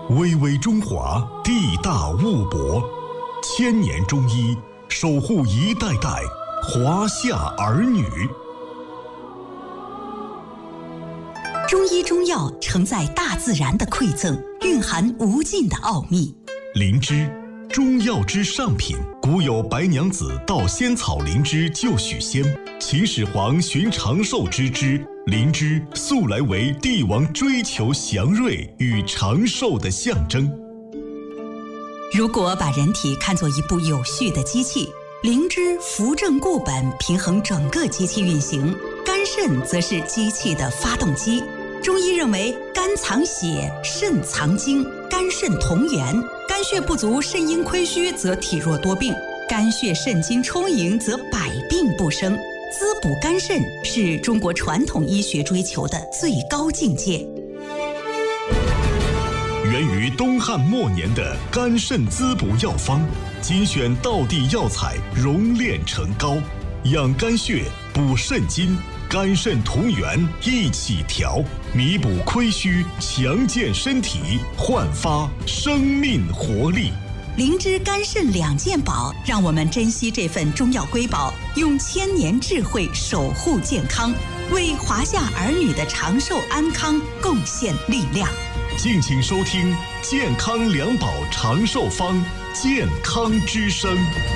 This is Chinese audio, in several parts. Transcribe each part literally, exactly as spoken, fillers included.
巍巍中华，地大物博，千年中医守护一代代华夏儿女。 中医中药承载大自然的馈赠，蕴含无尽的奥秘。 灵芝，中药之上品。古有白娘子盗仙草灵芝救许仙，秦始皇寻长寿之芝，灵芝素来为帝王追求祥瑞与长寿的象征。 如果把人体看作一部有序的机器，灵芝扶正固本，平衡整个机器运行；肝肾则是机器的发动机。中医认为，肝藏血，肾藏精，肝肾同源。肝血不足、肾阴亏虚，则体弱多病；肝血肾精充盈，则百病不生。滋补肝肾是中国传统医学追求的最高境界。 源于东汉末年的肝肾滋补药方，精选道地药材熔炼成膏，养肝血，补肾精，肝肾同源一起调，弥补亏虚，强健身体，焕发生命活力。 灵芝肝肾两件宝，让我们珍惜这份中药瑰宝，用千年智慧守护健康，为华夏儿女的长寿安康贡献力量。 敬请收听健康两宝长寿方，健康之声。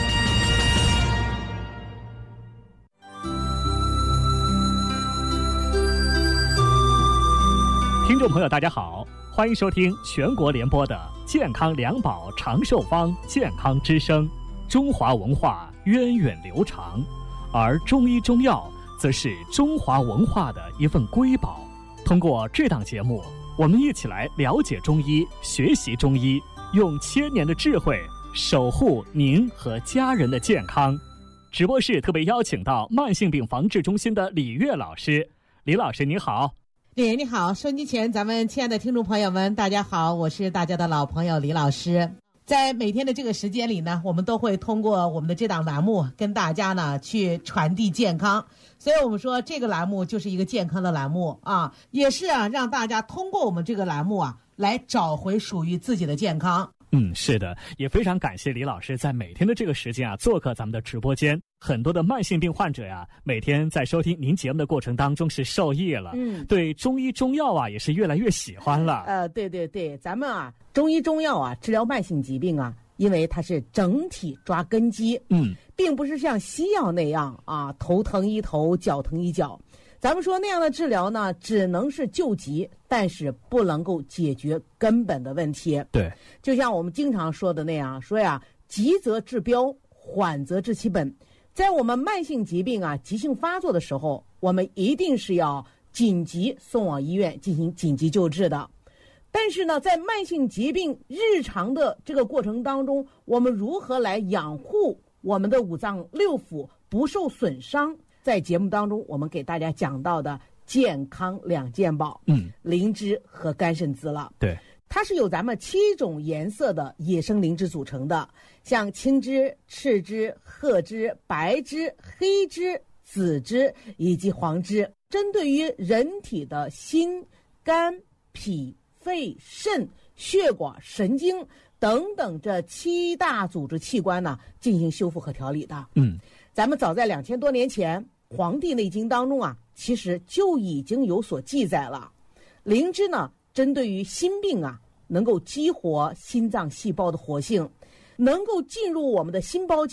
听众朋友大家好，欢迎收听全国联播的健康两宝长寿方，健康之声。中华文化源远流长，而中医中药则是中华文化的一份瑰宝。通过这档节目，我们一起来了解中医，学习中医，用千年的智慧守护您和家人的健康。直播室特别邀请到慢性病防治中心的李月老师。李老师你好。 李你好，收音机前咱们亲爱的听众朋友们大家好，我是大家的老朋友李老师。在每天的这个时间里呢，我们都会通过我们的这档栏目跟大家呢去传递健康，所以我们说这个栏目就是一个健康的栏目啊，也是啊让大家通过我们这个栏目啊来找回属于自己的健康。 嗯，是的，也非常感谢李老师在每天的这个时间啊做客咱们的直播间。很多的慢性病患者呀，每天在收听您节目的过程当中是受益了，嗯，对中医中药啊也是越来越喜欢了。 呃，对对对，咱们啊中医中药啊治疗慢性疾病啊，因为它是整体抓根基，嗯，并不是像西药那样啊头疼一头，脚疼一脚。咱们说那样的治疗呢，只能是救急，但是不能够解决根本的问题。 对， 就像我们经常说的那样，说呀，急则治标，缓则治其本。在我们慢性疾病啊急性发作的时候，我们一定是要紧急送往医院进行紧急救治的。但是呢，在慢性疾病日常的这个过程当中，我们如何来养护我们的五脏六腑不受损伤？在节目当中，我们给大家讲到的健康两件宝，嗯，灵芝和肝肾滋了。 对， 它是由咱们七种颜色的野生灵芝组成的，像青芝、赤芝、褐芝、白芝、黑芝、紫芝以及黄芝，针对于人体的心、肝、脾、肺、肾、血管、神经等等这七大组织器官呢进行修复和调理的。嗯，咱们早在两千多年前，《黄帝内经》当中啊，其实就已经有所记载了。灵芝呢，针对于心病啊，能够激活心脏细胞的活性，能够进入我们的心包